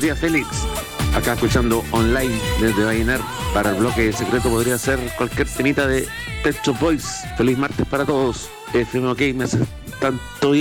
días, Félix. Acá escuchando online desde Vallenar. Para el bloque secreto podría ser cualquier temita de Pet Shop Boys. Feliz martes para todos. FM OK, me hace tanto bien.